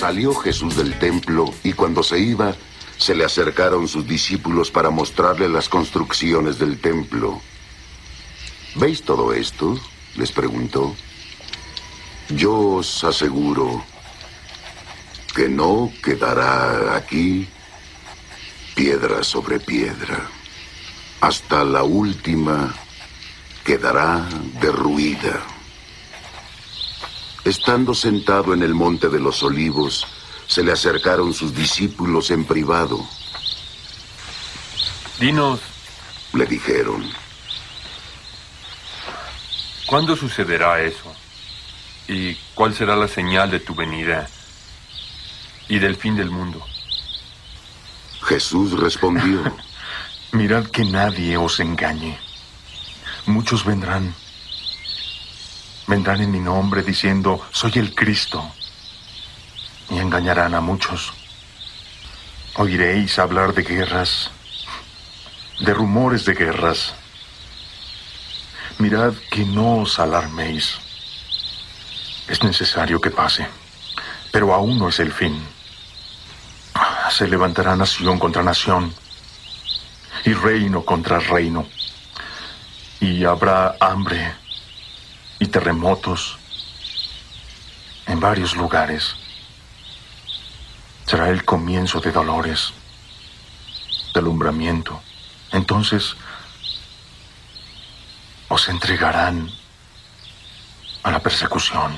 Salió Jesús del templo y cuando se iba, se le acercaron sus discípulos para mostrarle las construcciones del templo. ¿Veis todo esto?, les preguntó. Yo os aseguro que no quedará aquí piedra sobre piedra. Hasta la última quedará derruida. Estando sentado en el monte de los Olivos, se le acercaron sus discípulos en privado. Dinos, le dijeron, ¿cuándo sucederá eso? ¿Y cuál será la señal de tu venida y del fin del mundo? Jesús respondió, mirad que nadie os engañe. Muchos vendrán en mi nombre diciendo, soy el Cristo, y engañarán a muchos. Oiréis hablar de guerras, de rumores de guerras. Mirad que no os alarméis. Es necesario que pase, pero aún no es el fin. Se levantará nación contra nación, y reino contra reino, y habrá hambre y terremotos en varios lugares. Será el comienzo de dolores, de alumbramiento. Entonces os entregarán a la persecución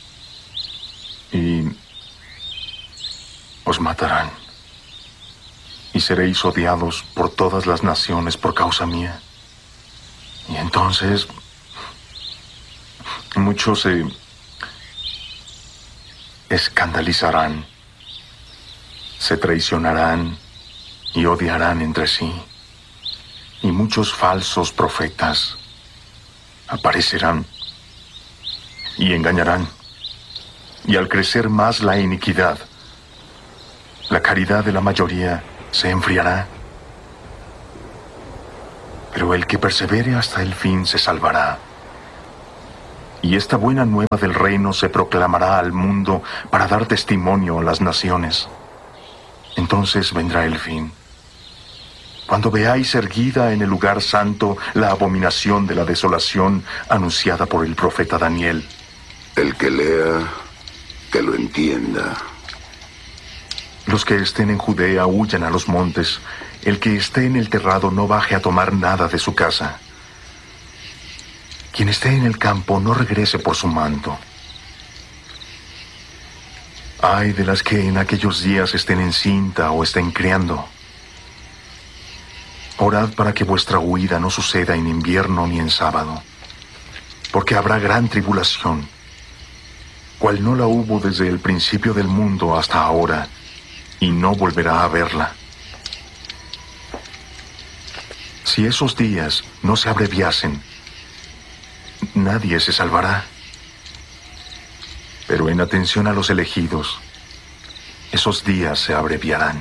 y os matarán. Y seréis odiados por todas las naciones por causa mía. Y entonces muchos se escandalizarán, se traicionarán y odiarán entre sí. Y muchos falsos profetas aparecerán y engañarán. Y al crecer más la iniquidad, la caridad de la mayoría se enfriará. Pero el que persevere hasta el fin se salvará. Y esta buena nueva del reino se proclamará al mundo para dar testimonio a las naciones. Entonces vendrá el fin. Cuando veáis erguida en el lugar santo la abominación de la desolación anunciada por el profeta Daniel. El que lea, que lo entienda. Los que estén en Judea huyan a los montes. El que esté en el terrado no baje a tomar nada de su casa. Quien esté en el campo no regrese por su manto. Ay de las que en aquellos días estén encinta o estén criando. Orad para que vuestra huida no suceda en invierno ni en sábado, porque habrá gran tribulación, cual no la hubo desde el principio del mundo hasta ahora, y no volverá a haberla. Si esos días no se abreviasen, nadie se salvará. Pero en atención a los elegidos, esos días se abreviarán.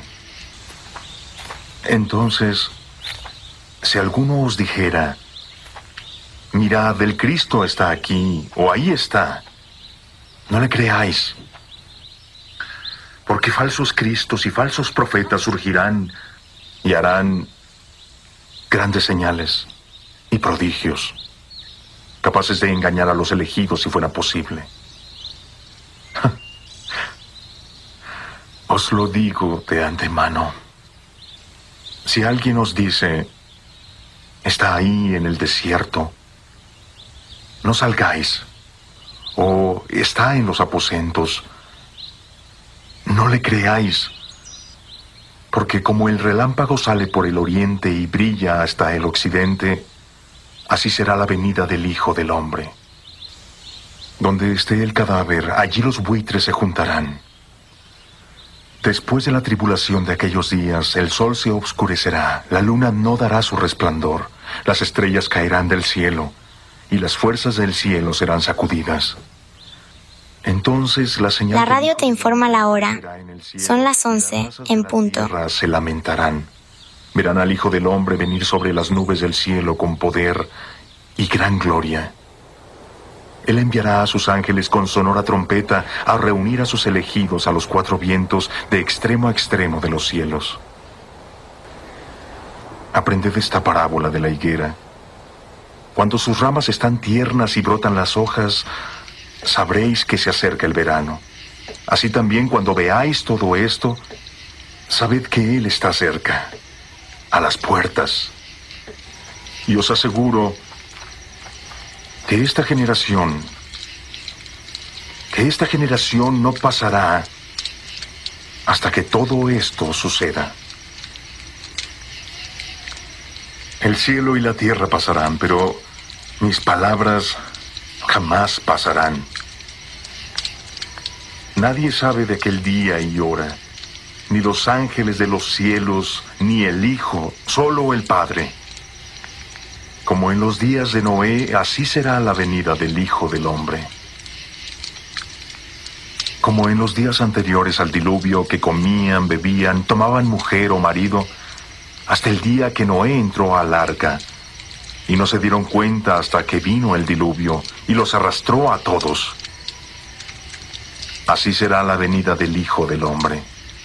Entonces, si alguno os dijera, mirad, el Cristo está aquí, o ahí está, no le creáis. Porque falsos cristos y falsos profetas surgirán y harán grandes señales y prodigios, capaces de engañar a los elegidos si fuera posible. Os lo digo de antemano. Si alguien os dice, está ahí en el desierto, no salgáis, o está en los aposentos, no le creáis, porque como el relámpago sale por el oriente y brilla hasta el occidente, así será la venida del Hijo del Hombre. Donde esté el cadáver, allí los buitres se juntarán. Después de la tribulación de aquellos días, el sol se obscurecerá, la luna no dará su resplandor, las estrellas caerán del cielo, y las fuerzas del cielo serán sacudidas. Entonces la señal... La radio te informa la hora. Son las 11 en punto. Se lamentarán. Verán al Hijo del Hombre venir sobre las nubes del cielo con poder y gran gloria. Él enviará a sus ángeles con sonora trompeta a reunir a sus elegidos a los cuatro vientos de extremo a extremo de los cielos. Aprended esta parábola de la higuera. Cuando sus ramas están tiernas y brotan las hojas, sabréis que se acerca el verano. Así también cuando veáis todo esto, sabed que Él está cerca, a las puertas. Y os aseguro que esta generación no pasará hasta que todo esto suceda. El cielo y la tierra pasarán, pero mis palabras jamás pasarán. Nadie sabe de aquel día y hora, ni los ángeles de los cielos, ni el Hijo, solo el Padre. Como en los días de Noé, así será la venida del Hijo del Hombre. Como en los días anteriores al diluvio, que comían, bebían, tomaban mujer o marido, hasta el día que Noé entró al arca, y no se dieron cuenta hasta que vino el diluvio, y los arrastró a todos. Así será la venida del Hijo del Hombre.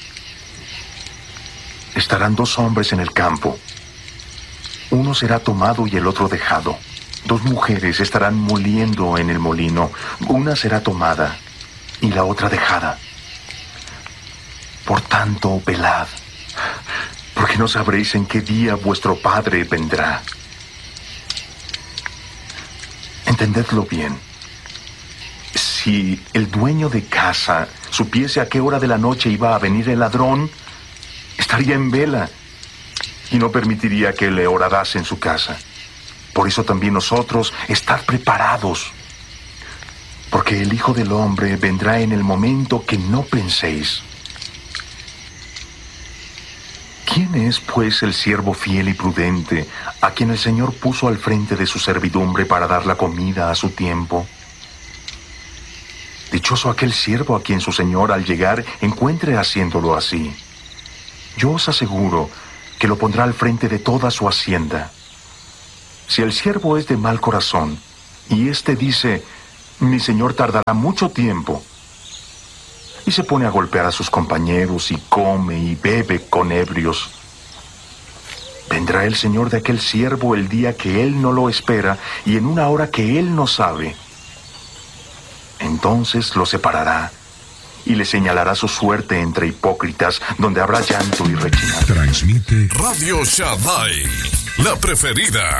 Estarán dos hombres en el campo. Uno será tomado y el otro dejado. Dos mujeres estarán moliendo en el molino. Una será tomada y la otra dejada. Por tanto, velad, porque no sabréis en qué día vuestro Padre vendrá. Entendedlo bien. Si el dueño de casa supiese a qué hora de la noche iba a venir el ladrón, estaría en vela y no permitiría que le horadase en su casa. Por eso también nosotros, estad preparados, porque el Hijo del Hombre vendrá en el momento que no penséis. ¿Quién es, pues, el siervo fiel y prudente a quien el Señor puso al frente de su servidumbre para dar la comida a su tiempo? Dichoso aquel siervo a quien su Señor al llegar encuentre haciéndolo así. Yo os aseguro que lo pondrá al frente de toda su hacienda. Si el siervo es de mal corazón, y éste dice, mi Señor tardará mucho tiempo, y se pone a golpear a sus compañeros y come y bebe con ebrios, vendrá el Señor de aquel siervo el día que él no lo espera y en una hora que él no sabe. Entonces lo separará y le señalará su suerte entre hipócritas, donde habrá llanto y rechinar. Transmite Radio Shaddai, la preferida.